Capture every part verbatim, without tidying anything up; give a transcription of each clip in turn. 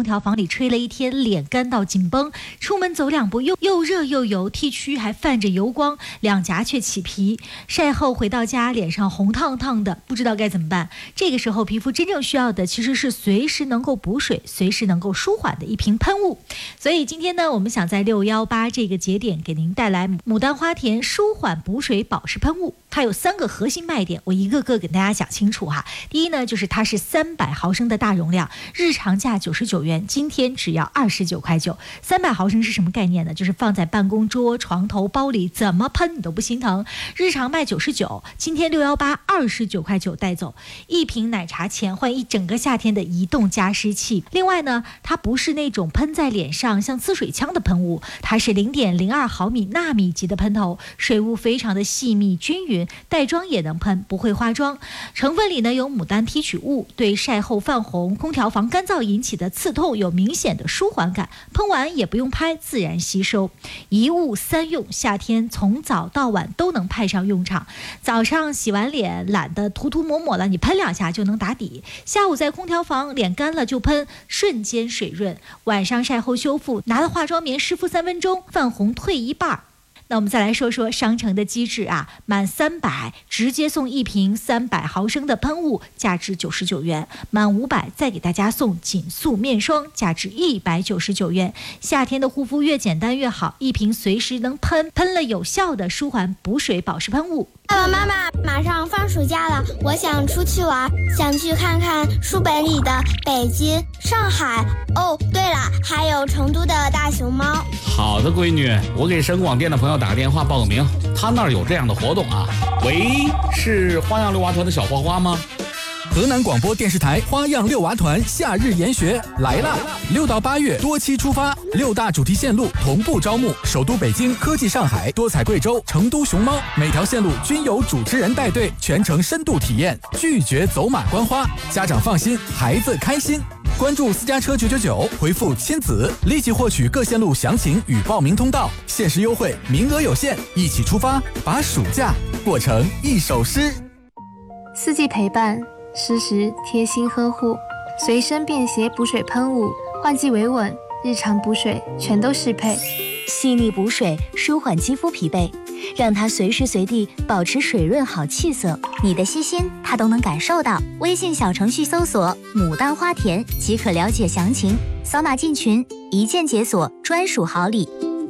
空调房里吹了一天，脸干到紧绷，出门走两步又又热又油，T 区还泛着油光，两颊却起皮，晒后回到家脸上红烫烫的，不知道该怎么办。这个时候皮肤真正需要的其实是随时能够补水，随时能够舒缓的一瓶喷雾。所以今天呢，我们想在六一八这个节点给您带来牡丹花田舒缓补水保湿喷雾。它有三个核心卖点，我一个个给大家讲清楚哈。第一呢，就是它是三百毫升的大容量，日常价九十九元，今天只要二十九块九。三百毫升是什么概念呢？就是放在办公桌、床头、包里，怎么喷你都不心疼。日常卖九十九，今天六一八二十九块九带走，一瓶奶茶钱换一整个夏天的移动加湿器。另外呢，它不是那种喷在脸上像呲水枪的喷雾，它是零点零二毫米纳米级的喷头，水雾非常的细密均匀，带妆也能喷，不会化妆。成分里呢有牡丹提取物，对晒后泛红、空调房干燥引起的刺痛有明显的舒缓感，喷完也不用拍，自然吸收。一物三用，夏天从早到晚都能派上用场。早上洗完脸懒得涂涂抹抹了，你喷两下就能打底。下午在空调房脸干了就喷，瞬间水润。晚上晒后修复，拿了化妆棉湿敷三分钟，泛红退一半。那我们再来说说商城的机制啊，满三百直接送一瓶三百毫升的喷雾，价值九十九元；满五百再给大家送紧速面霜，价值一百九十九元。夏天的护肤越简单越好，一瓶随时能喷，喷了有效的舒缓补水保湿喷雾。 爸爸妈妈，马上放暑假了，我想出去玩，想去看看书本里的北京、上海，哦，对了，还有成都的大熊猫。 好的，闺女，我给省广电的朋友打个电话报个名，他那儿有这样的活动啊。喂，是花样六娃团的小花花吗？ 河南广播电视台花样六娃团夏日研学来啦！六到八月多期出发，六大主题线路同步招募，首都北京、科技上海、多彩贵州、成都熊猫，每条线路均有主持人带队，全程深度体验，拒绝走马观花，家长放心，孩子开心。关注私家车九九九，回复亲子，立即获取各线路详情与报名通道，限时优惠，名额有限，一起出发，把暑假过成一首诗。 四季陪伴，适时贴心呵护，随身便携补水喷雾，换季维稳，日常补水全都适配。 细腻补水，舒缓肌肤疲惫，让它随时随地保持水润好气色。你的细心，它都能感受到。微信小程序搜索“牡丹花田”即可了解详情，扫码进群，一键解锁专属好礼。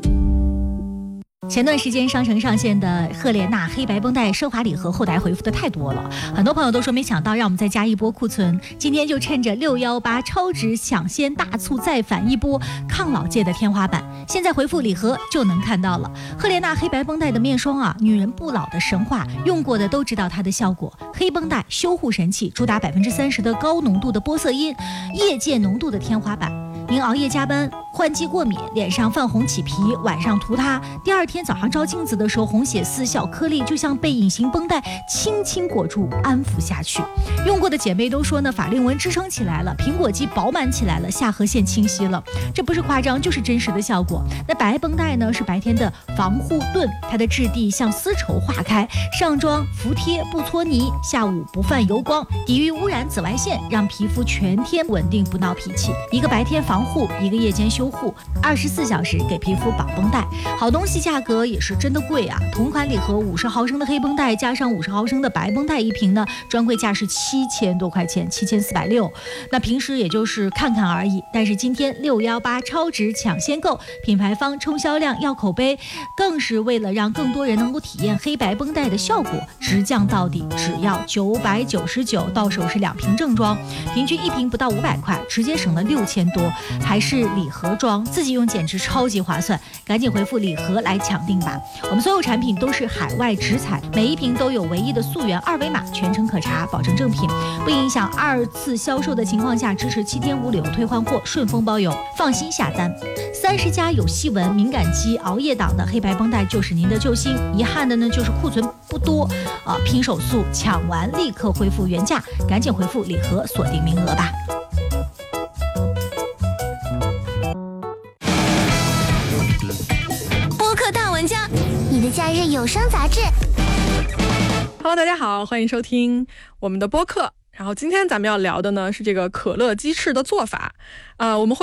前段时间商城上线的赫莲娜黑白绷带奢华礼盒，后台回复的太多了，很多朋友都说没想到让我们再加一波库存，今天就趁着六一八超值抢先大促再返一波抗老界的天花板，现在回复礼盒就能看到了。赫莲娜黑白绷带的面霜啊，女人不老的神话，用过的都知道它的效果。黑绷带修护神器，主打百分之三十的高浓度的玻色因，业界浓度的天花板。您熬夜加班、换季过敏、脸上泛红起皮，晚上涂它，第二天早上照镜子的时候，红血丝小颗粒就像被隐形绷带轻轻裹住，安抚下去。用过的姐妹都说呢，法令纹支撑起来了，苹果肌饱满起来了，下颌线清晰了，这不是夸张，就是真实的效果。那白绷带呢，是白天的防护盾，它的质地像丝绸化开，上妆服帖不搓泥，下午不泛油光，抵御污染紫外线，让皮肤全天稳定不闹脾气。一个白天防护，一个夜间修护，二十四小时给皮肤绑绷带。好东西价格也是真的贵啊！同款礼盒五十毫升的黑绷带加上五十毫升的白绷带一瓶呢，专柜价是七千多块钱，七千四百六。那平时也就是看看而已，但是今天六一八超值抢先购，品牌方冲销量要口碑，更是为了让更多人能够体验黑白绷带的效果，直降到底，只要九百九十九，到手是两瓶正装，平均一瓶不到五百块，直接省了六千多，还是礼盒装，自己用简直超级划算，赶紧回复礼盒来抢定吧。我们所有产品都是海外直采，每一瓶都有唯一的溯源二维码，全程可查，保证正品，不影响二次销售的情况下，支持七天无理由退换货，顺丰包邮，放心下单。三十加有细纹、敏感肌、熬夜党的黑白绷带就是您的救星。遗憾的呢，就是库存不多啊，拼手速，抢完立刻恢复原价，赶紧回复礼盒锁定名额吧。 播客大文章，你的假日有声杂志。 Hello， 大家好，欢迎收听我们的播客。然后今天咱们要聊的呢是这个可乐鸡翅的做法，呃，我们会